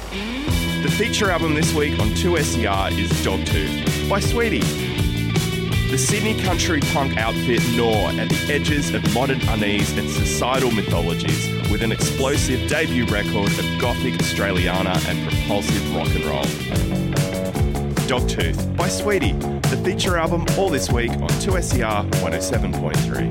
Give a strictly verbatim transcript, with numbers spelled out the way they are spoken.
The feature album this week on two S E R is Dogtooth by Sweetie. The Sydney country punk outfit gnaw at the edges of modern unease and societal mythologies with an explosive debut record of gothic Australiana and propulsive rock and roll. Dogtooth by Sweetie, the feature album all this week on two S E R one oh seven point three.